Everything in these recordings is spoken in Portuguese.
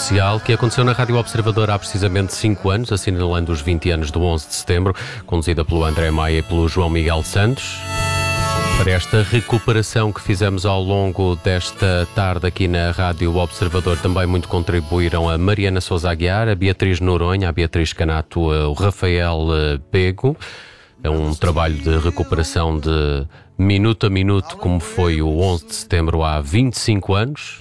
especial que aconteceu na Rádio Observador há precisamente 5 anos, assinalando os 20 anos do 11 de setembro, conduzida pelo André Maia e pelo João Miguel Santos. Para esta recuperação que fizemos ao longo desta tarde aqui na Rádio Observador, também muito contribuíram a Mariana Sousa Aguiar, a Beatriz Noronha, a Beatriz Canato, o Rafael Pego. É um trabalho de recuperação de minuto a minuto, como foi o 11 de setembro há 25 anos.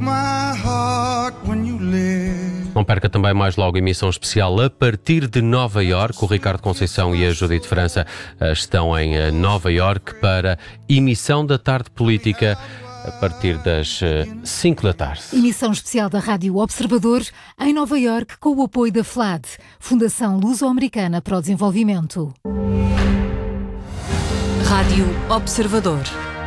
Não perca também mais logo a emissão especial a partir de Nova Iorque. O Ricardo Conceição e a Judite França estão em Nova Iorque para emissão da Tarde Política a partir das 5 da tarde. Emissão especial da Rádio Observador em Nova Iorque com o apoio da FLAD, Fundação Luso-Americana para o Desenvolvimento. Rádio Observador.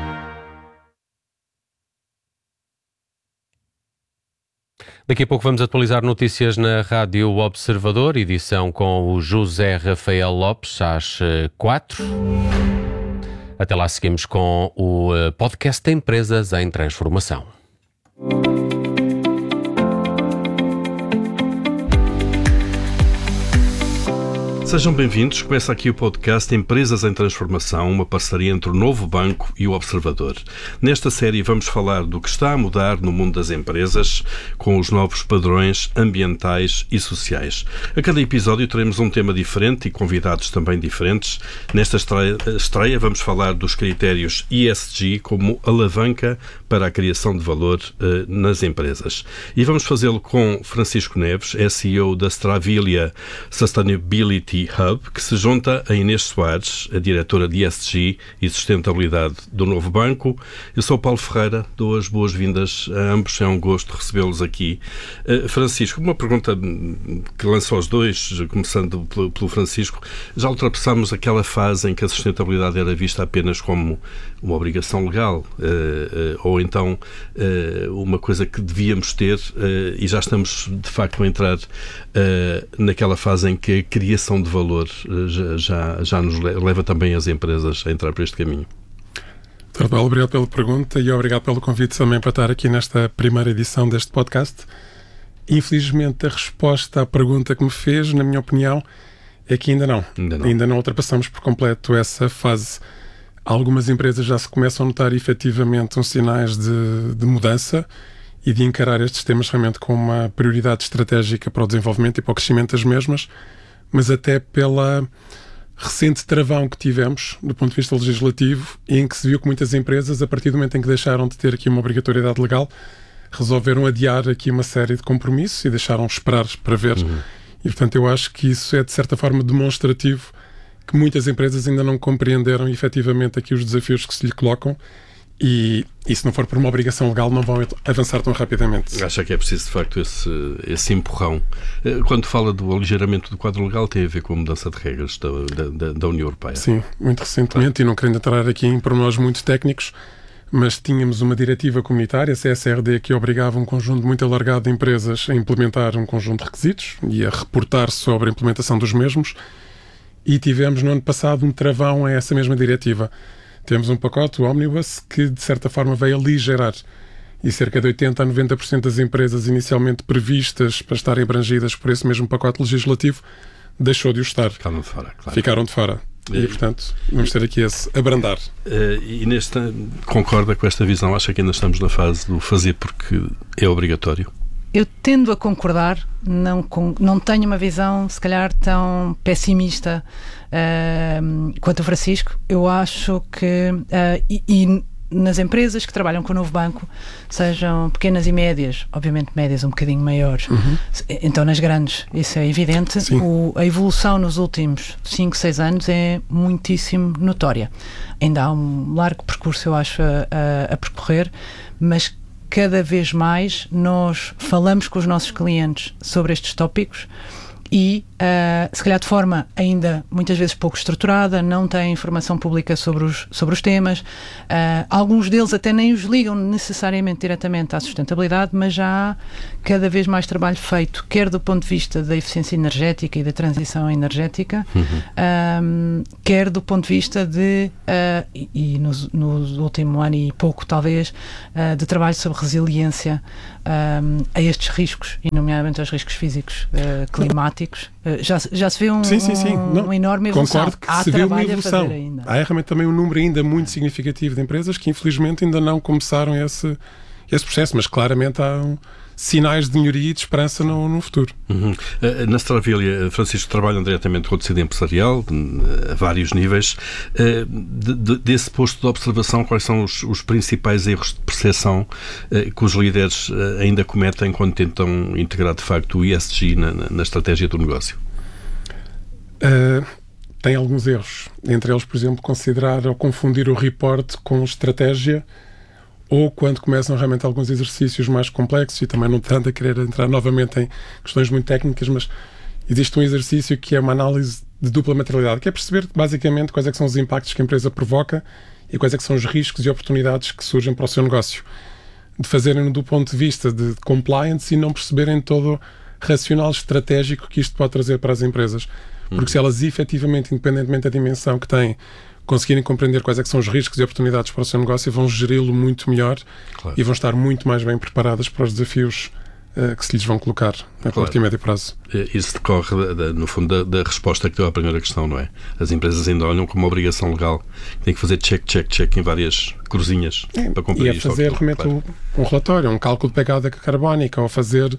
Daqui a pouco vamos atualizar notícias na Rádio Observador, edição com o José Rafael Lopes, às 4. Até lá seguimos com o podcast de Empresas em Transformação. Sejam bem-vindos. Começa aqui o podcast Empresas em Transformação, uma parceria entre o Novo Banco e o Observador. Nesta série vamos falar do que está a mudar no mundo das empresas com os novos padrões ambientais e sociais. A cada episódio teremos um tema diferente e convidados também diferentes. Nesta estreia vamos falar dos critérios ESG como alavanca para a criação de valor nas empresas. E vamos fazê-lo com Francisco Neves, CEO da Stravilia Sustainability Hub, que se junta a Inês Soares, a diretora de ESG e Sustentabilidade do Novo Banco. Eu sou o Paulo Ferreira, dou as boas-vindas a ambos, é um gosto recebê-los aqui. Francisco, uma pergunta que lanço aos dois, começando pelo Francisco. Já ultrapassámos aquela fase em que a sustentabilidade era vista apenas como uma obrigação legal, ou então uma coisa que devíamos ter, e já estamos de facto a entrar naquela fase em que a criação de valor já nos leva também as empresas a entrar por este caminho. Paulo, obrigado pela pergunta e obrigado pelo convite também para estar aqui nesta primeira edição deste podcast. Infelizmente, a resposta à pergunta que me fez, na minha opinião, é que ainda não ultrapassamos por completo essa fase. Algumas empresas já se começam a notar efetivamente uns sinais de mudança e de encarar estes temas realmente com uma prioridade estratégica para o desenvolvimento e para o crescimento das mesmas, mas até pela recente travão que tivemos do ponto de vista legislativo, em que se viu que muitas empresas, a partir do momento em que deixaram de ter aqui uma obrigatoriedade legal, resolveram adiar aqui uma série de compromissos e deixaram esperar para ver. E, portanto, eu acho que isso é, de certa forma, demonstrativo que muitas empresas ainda não compreenderam efetivamente aqui os desafios que se lhe colocam e se não for por uma obrigação legal não vão avançar tão rapidamente. Acha que é preciso de facto esse empurrão? Quando fala do aligeiramento do quadro legal, tem a ver com a mudança de regras da União Europeia? Sim, muito recentemente, e não querendo entrar aqui em pormenores muito técnicos, mas tínhamos uma diretiva comunitária, a CSRD, que obrigava um conjunto muito alargado de empresas a implementar um conjunto de requisitos e a reportar sobre a implementação dos mesmos, e tivemos no ano passado um travão a essa mesma diretiva. Temos um pacote, o Omnibus, que de certa forma veio aligerar e cerca de 80% a 90% das empresas inicialmente previstas para estarem abrangidas por esse mesmo pacote legislativo deixou de o estar. Ficaram de fora. E, portanto, vamos ter aqui esse abrandar. E concorda com esta visão? Acha que ainda estamos na fase do fazer porque é obrigatório? Eu tendo a concordar, não tenho uma visão se calhar tão pessimista quanto o Francisco. Eu acho que e nas empresas que trabalham com o Novo Banco, sejam pequenas e médias, obviamente médias um bocadinho maiores, então nas grandes isso é evidente, a evolução nos últimos 5, 6 anos é muitíssimo notória. Ainda há um largo percurso, eu acho, a percorrer, mas cada vez mais nós falamos com os nossos clientes sobre estes tópicos e se calhar de forma ainda muitas vezes pouco estruturada, não têm informação pública sobre os temas, alguns deles até nem os ligam necessariamente diretamente à sustentabilidade, mas já há cada vez mais trabalho feito, quer do ponto de vista da eficiência energética e da transição energética, quer do ponto de vista de, e nos último ano e pouco talvez, de trabalho sobre resiliência a estes riscos, e nomeadamente aos riscos físicos, climáticos. Já se vê uma enorme evolução. Concordo que se vê uma evolução. Há realmente também um número ainda muito significativo de empresas que infelizmente ainda não começaram esse processo, mas claramente há sinais de melhoria e de esperança no futuro. Na Stravilha, Francisco, trabalham diretamente com o tecido empresarial, a vários níveis. Desse posto de observação, quais são os principais erros de percepção que os líderes ainda cometem quando tentam integrar, de facto, o ESG na estratégia do negócio? Tem alguns erros. Entre eles, por exemplo, considerar ou confundir o report com estratégia, ou quando começam realmente alguns exercícios mais complexos, e também não tanto a querer entrar novamente em questões muito técnicas, mas existe um exercício que é uma análise de dupla materialidade, que é perceber basicamente quais é que são os impactos que a empresa provoca e quais é que são os riscos e oportunidades que surgem para o seu negócio. De fazerem do ponto de vista de compliance e não perceberem todo o racional estratégico que isto pode trazer para as empresas. Porque se elas efetivamente, independentemente da dimensão que têm, conseguirem compreender quais é que são os riscos e oportunidades para o seu negócio, vão geri-lo muito melhor, claro, e vão estar muito mais bem preparadas para os desafios que se lhes vão colocar a curto e médio prazo. Isso decorre, no fundo, da resposta que deu à primeira questão, não é? As empresas ainda olham como uma obrigação legal. Têm que fazer check em várias cruzinhas para cumprir isto. E a fazer realmente um relatório, um cálculo de pegada carbónica, ou fazer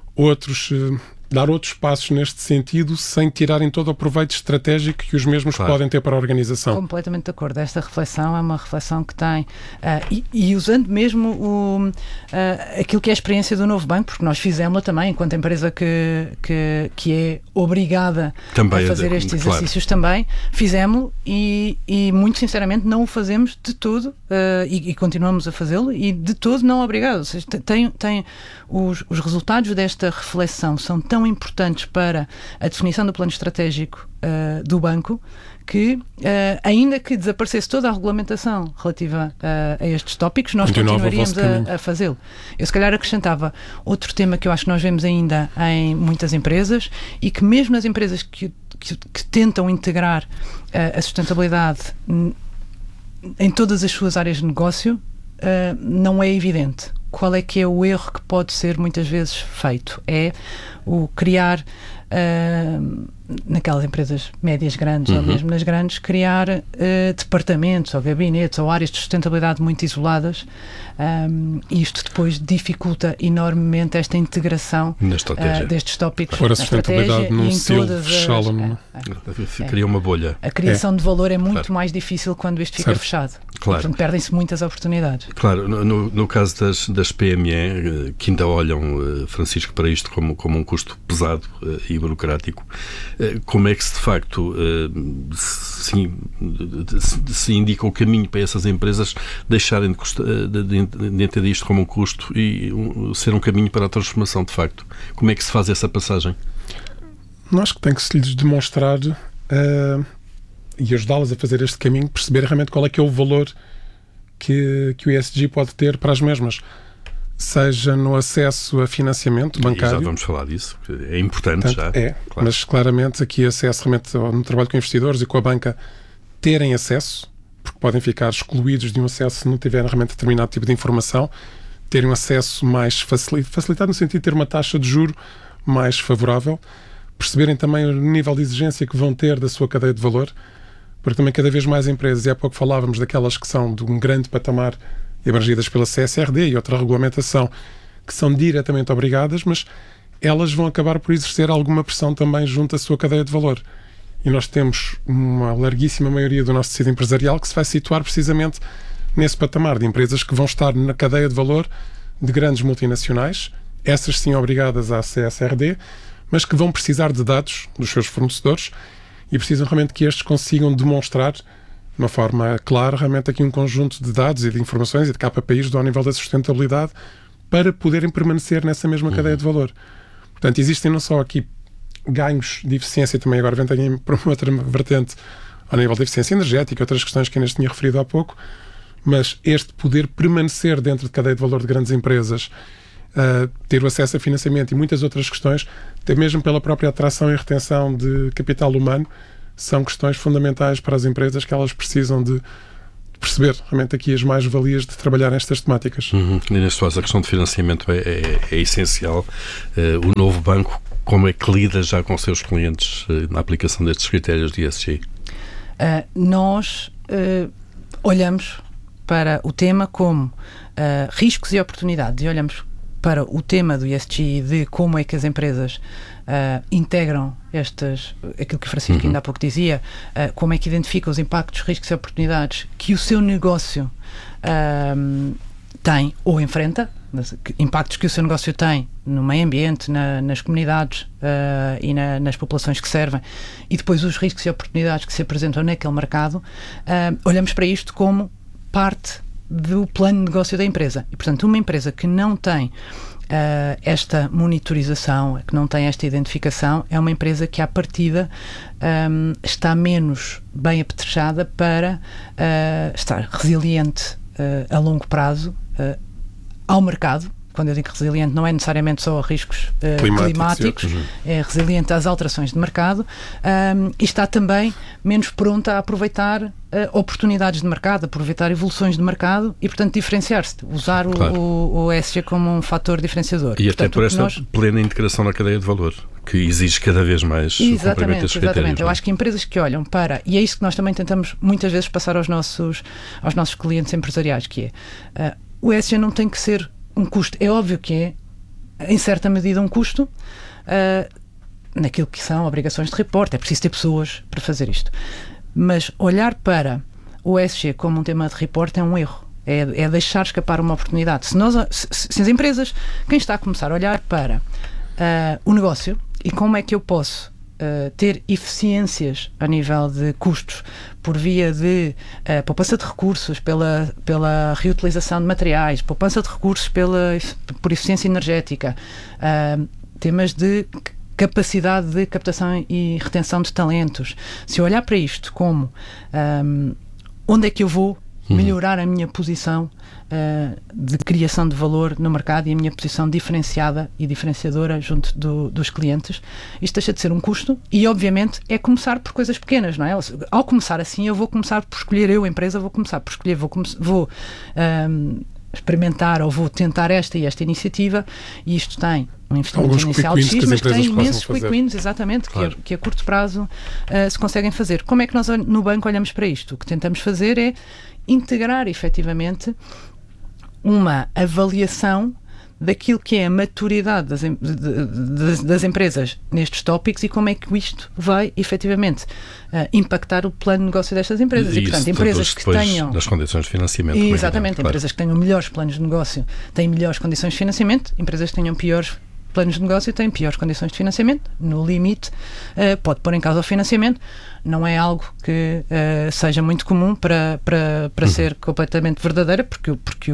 dar outros passos neste sentido, sem tirarem todo o proveito estratégico que os mesmos podem ter para a organização. Completamente de acordo. Esta reflexão é uma reflexão que tem, e usando mesmo aquilo que é a experiência do novo banco, porque nós fizemos-la também, enquanto empresa que é obrigada também a fazer estes exercícios, também fizemos-lo, e muito sinceramente não o fazemos de todo, e continuamos a fazê-lo, e de todo não obrigado. Ou seja, os resultados desta reflexão são tão importantes para a definição do plano estratégico do banco, que ainda que desaparecesse toda a regulamentação relativa a estes tópicos, nós continuaríamos a fazê-lo. Eu se calhar acrescentava outro tema que eu acho que nós vemos ainda em muitas empresas, e que mesmo nas empresas que tentam integrar a sustentabilidade em todas as suas áreas de negócio, não é evidente. Qual é que é o erro que pode ser muitas vezes feito? É o criar, naquelas empresas médias grandes, ou mesmo nas grandes, criar departamentos ou gabinetes ou áreas de sustentabilidade muito isoladas, e isto depois dificulta enormemente esta integração destes tópicos na estratégia, e em todas cria uma bolha. A criação de valor é muito mais difícil quando isto fica fechado. Claro. Portanto, perdem-se muitas oportunidades. Claro, no caso das PME, que ainda olham, Francisco, para isto como um custo pesado e burocrático, como é que de facto se indica o caminho para essas empresas deixarem de entender isto como um custo e ser um caminho para a transformação, de facto? Como é que se faz essa passagem? Acho que tem que se lhes demonstrar e ajudá-las a fazer este caminho, perceber realmente qual é que é o valor que o ESG pode ter para as mesmas, seja no acesso a financiamento bancário. E já vamos falar disso, é importante. Portanto, claro. Mas claramente aqui acesso realmente no trabalho com investidores e com a banca, terem acesso, porque podem ficar excluídos de um acesso se não tiverem realmente determinado tipo de informação, terem um acesso mais facilitado no sentido de ter uma taxa de juro mais favorável, perceberem também o nível de exigência que vão ter da sua cadeia de valor, porque também cada vez mais empresas, e há pouco falávamos daquelas que são de um grande patamar e abrangidas pela CSRD e outra regulamentação, que são diretamente obrigadas, mas elas vão acabar por exercer alguma pressão também junto à sua cadeia de valor. E nós temos uma larguíssima maioria do nosso tecido empresarial que se vai situar precisamente nesse patamar de empresas que vão estar na cadeia de valor de grandes multinacionais, essas sim obrigadas à CSRD, mas que vão precisar de dados dos seus fornecedores e precisam realmente que estes consigam demonstrar de uma forma clara realmente aqui um conjunto de dados e de informações e de KPIs ao nível da sustentabilidade para poderem permanecer nessa mesma cadeia de valor. Portanto, existem não só aqui ganhos de eficiência também, agora vem também para uma outra vertente, ao nível de eficiência energética, outras questões que ainda tinha referido há pouco, mas este poder permanecer dentro de cadeia de valor de grandes empresas, ter o acesso a financiamento e muitas outras questões, até mesmo pela própria atração e retenção de capital humano, são questões fundamentais para as empresas que elas precisam de perceber realmente aqui as mais-valias de trabalhar nestas temáticas. E neste caso a questão de financiamento é essencial. O novo banco, como é que lida já com os seus clientes na aplicação destes critérios de ESG? Nós olhamos para o tema como riscos e oportunidades, e olhamos para o tema do ESG e de como é que as empresas integram aquilo que o Francisco ainda há pouco dizia, como é que identificam os impactos, riscos e oportunidades que o seu negócio tem ou enfrenta, impactos que o seu negócio tem no meio ambiente, nas comunidades e nas populações que servem, e depois os riscos e oportunidades que se apresentam naquele mercado. Olhamos para isto como parte do plano de negócio da empresa. E, portanto, uma empresa que não tem esta monitorização, que não tem esta identificação, é uma empresa que, à partida, está menos bem apetrechada para estar resiliente a longo prazo ao mercado. Quando eu digo resiliente, não é necessariamente só a riscos climáticos, é resiliente às alterações de mercado, e está também menos pronta a aproveitar oportunidades de mercado, aproveitar evoluções de mercado e, portanto, diferenciar-se, usar o ESG como um fator diferenciador. E portanto, até por esta plena integração na cadeia de valor, que exige cada vez mais o cumprimento destes critérios. Exatamente. Eu acho que empresas que olham para, e é isso que nós também tentamos muitas vezes passar aos nossos clientes empresariais, que é, o ESG não tem que ser um custo. É óbvio que é, em certa medida, um custo naquilo que são obrigações de reporte. É preciso ter pessoas para fazer isto. Mas olhar para o ESG como um tema de reporte é um erro. É deixar escapar uma oportunidade. Se as empresas, quem está a começar a olhar para o negócio e como é que eu posso ter eficiências a nível de custos por via de poupança de recursos, pela reutilização de materiais, poupança de recursos por eficiência energética, temas de capacidade de captação e retenção de talentos. Se eu olhar para isto como onde é que eu vou melhorar a minha posição de criação de valor no mercado e a minha posição diferenciada e diferenciadora junto dos clientes, isto deixa de ser um custo e, obviamente, é começar por coisas pequenas, não é? Ao começar assim, eu vou começar por escolher, a empresa, vou começar por escolher, vou experimentar ou vou tentar esta e esta iniciativa, e isto tem um investimento inicial de X, mas tem imensos quick wins, exatamente, claro, que a curto prazo se conseguem fazer. Como é que nós no banco olhamos para isto? O que tentamos fazer é integrar efetivamente uma avaliação daquilo que é a maturidade das empresas nestes tópicos e como é que isto vai efetivamente impactar o plano de negócio destas empresas. E portanto, empresas que tenham das condições de financiamento. Exatamente, empresas que tenham melhores planos de negócio têm melhores condições de financiamento, empresas que tenham piores planos de negócio têm piores condições de financiamento. No limite, pode pôr em causa o financiamento. Não é algo que seja muito comum para ser completamente verdadeira, porque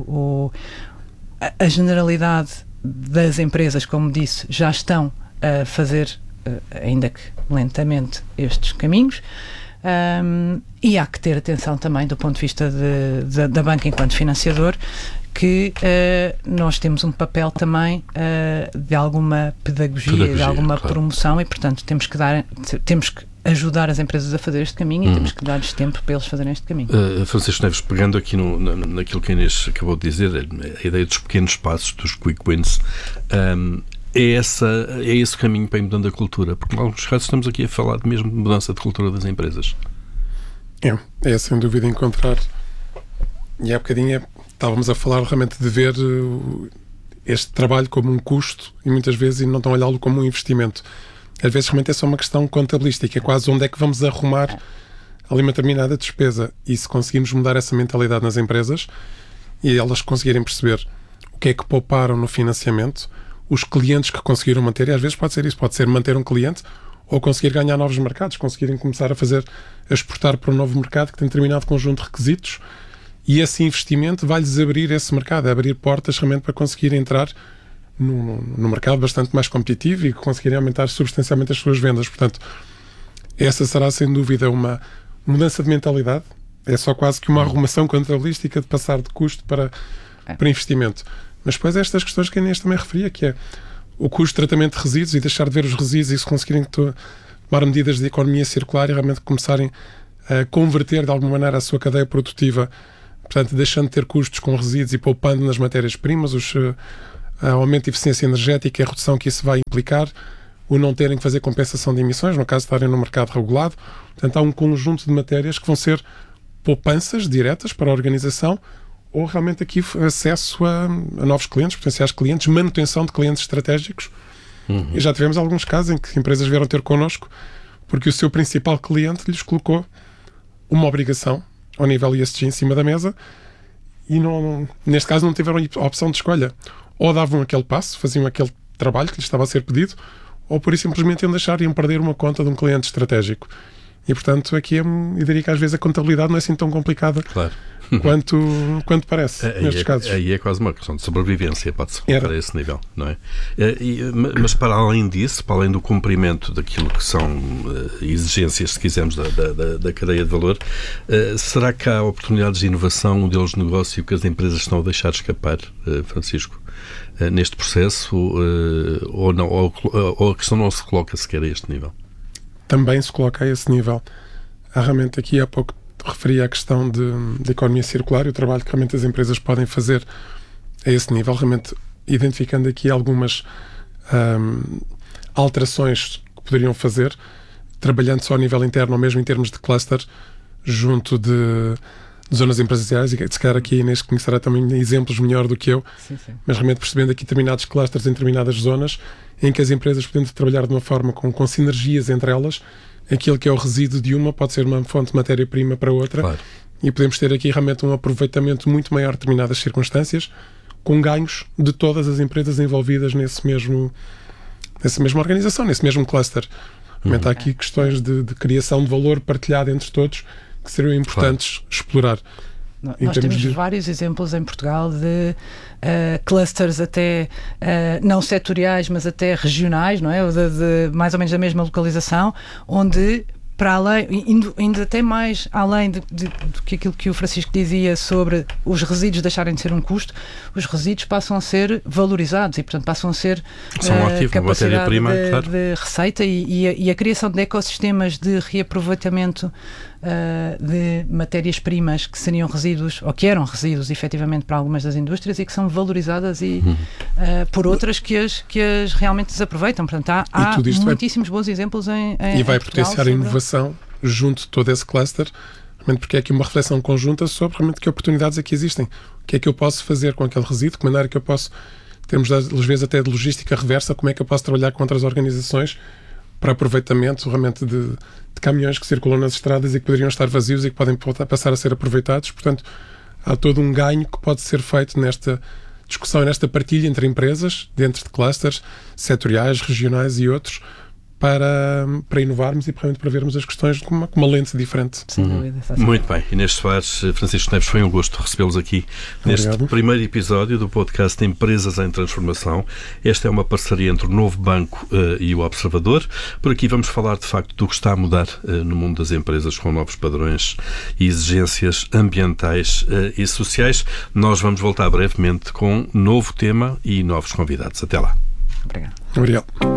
a generalidade das empresas, como disse, já estão a fazer, ainda que lentamente, estes caminhos. E há que ter atenção também do ponto de vista da banca enquanto financiador, que nós temos um papel também de alguma pedagogia, de alguma promoção, e portanto temos que ajudar as empresas a fazer este caminho e temos que dar-lhes tempo para eles fazerem este caminho. Francisco Neves, pegando aqui naquilo que a Inês acabou de dizer, a ideia dos pequenos passos, dos quick wins, é esse o caminho para ir mudando a cultura, porque em alguns casos estamos aqui a falar mesmo de mudança de cultura das empresas. É sem dúvida encontrar, e há bocadinho estávamos a falar realmente de ver este trabalho como um custo e muitas vezes não estão a olhá-lo como um investimento. Às vezes realmente é só uma questão contabilística, é quase onde é que vamos arrumar ali uma determinada despesa, e se conseguirmos mudar essa mentalidade nas empresas e elas conseguirem perceber o que é que pouparam no financiamento, os clientes que conseguiram manter, e às vezes pode ser isso, pode ser manter um cliente ou conseguir ganhar novos mercados, conseguirem começar a exportar para um novo mercado que tem determinado conjunto de requisitos, e esse investimento vai-lhes abrir esse mercado, abrir portas realmente para conseguir entrar no mercado bastante mais competitivo e que conseguirem aumentar substancialmente as suas vendas. Portanto, essa será sem dúvida uma mudança de mentalidade. É só quase que uma arrumação contabilística de passar de custo para investimento. Mas depois estas questões que a Inês também referia, que é o custo de tratamento de resíduos e deixar de ver os resíduos e se conseguirem tomar medidas de economia circular e realmente começarem a converter de alguma maneira a sua cadeia produtiva, portanto, deixando de ter custos com resíduos e poupando nas matérias-primas, o aumento de eficiência energética e a redução que isso vai implicar, o não terem que fazer compensação de emissões, no caso de estarem no mercado regulado. Portanto, há um conjunto de matérias que vão ser poupanças diretas para a organização ou realmente aqui acesso a novos clientes, potenciais clientes, manutenção de clientes estratégicos. E já tivemos alguns casos em que empresas vieram ter connosco porque o seu principal cliente lhes colocou uma obrigação ao nível ESG em cima da mesa e neste caso não tiveram a opção de escolha. Ou davam aquele passo, faziam aquele trabalho que lhes estava a ser pedido, ou por isso simplesmente iam perder uma conta de um cliente estratégico. E, portanto, aqui eu diria que às vezes a contabilidade não é assim tão complicada quanto parece, nestes casos. Aí é quase uma questão de sobrevivência, pode-se colocar a esse nível, não é? Mas para além disso, para além do cumprimento daquilo que são exigências, se quisermos, da cadeia de valor, será que há oportunidades de inovação, modelos de negócio que as empresas estão a deixar escapar, Francisco, neste processo, ou não, ou a questão não se coloca sequer a este nível? Também se coloca a esse nível. Há realmente aqui há pouco referi à questão de economia circular e o trabalho que realmente as empresas podem fazer a esse nível, realmente identificando aqui algumas alterações que poderiam fazer, trabalhando só a nível interno ou mesmo em termos de cluster junto de zonas empresariais, e se calhar aqui a Inês conhecerá também exemplos melhor do que eu, sim. Mas realmente percebendo aqui determinados clusters em determinadas zonas em que as empresas podem trabalhar de uma forma com sinergias entre elas. Aquilo que é o resíduo de uma pode ser uma fonte de matéria-prima para outra, claro. E podemos ter aqui realmente um aproveitamento muito maior de determinadas circunstâncias, com ganhos de todas as empresas envolvidas nessa mesma organização, nesse mesmo cluster. Realmente há aqui questões de criação de valor partilhado entre todos que seriam importantes explorar. Nós temos vários exemplos em Portugal de clusters até não setoriais, mas até regionais, não é? De mais ou menos da mesma localização, onde, para além, indo até mais além do que aquilo que o Francisco dizia sobre os resíduos deixarem de ser um custo, os resíduos passam a ser valorizados e, portanto, passam a ser capacidade de receita e a criação de ecossistemas de reaproveitamento de matérias-primas que seriam resíduos, ou que eram resíduos efetivamente para algumas das indústrias e que são valorizadas por outras que as realmente desaproveitam. Portanto, há muitíssimos bons exemplos em e vai Portugal potenciar a inovação junto de todo esse cluster, realmente porque é aqui uma reflexão conjunta sobre realmente que oportunidades é que existem. O que é que eu posso fazer com aquele resíduo, que maneira que eu posso, em termos às vezes até de logística reversa, como é que eu posso trabalhar com outras organizações para aproveitamento realmente de caminhões que circulam nas estradas e que poderiam estar vazios e que podem passar a ser aproveitados. Portanto, há todo um ganho que pode ser feito nesta discussão e nesta partilha entre empresas, dentro de clusters setoriais, regionais e outros, para inovarmos e para vermos as questões com uma lente diferente. Sem dúvida. Muito bem. Inês Soares, Francisco Neves, foi um gosto recebê-los aqui neste primeiro episódio do podcast Empresas em Transformação. Esta é uma parceria entre o Novo Banco e o Observador. Por aqui vamos falar, de facto, do que está a mudar no mundo das empresas com novos padrões e exigências ambientais e sociais. Nós vamos voltar brevemente com um novo tema e novos convidados. Até lá. Obrigado. Obrigado.